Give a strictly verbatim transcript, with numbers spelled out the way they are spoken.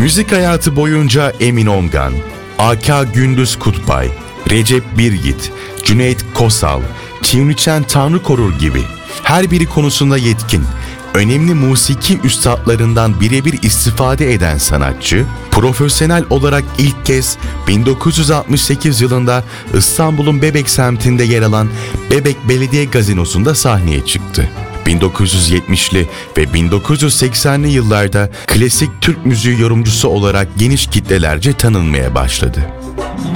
Müzik hayatı boyunca Emin Ongan, Aka Gündüz Kutbay, Recep Birgit, Cüneyt Kosal, Çivniçen Tanrı Korur gibi her biri konusunda yetkin, önemli musiki üstadlarından birebir istifade eden sanatçı, profesyonel olarak ilk kez bin dokuz yüz altmış sekiz yılında İstanbul'un Bebek semtinde yer alan Bebek Belediye Gazinosu'nda sahneye çıktı. bin dokuz yüz yetmişli ve bin dokuz yüz seksenli yıllarda klasik Türk müziği yorumcusu olarak geniş kitlelerce tanınmaya başladı.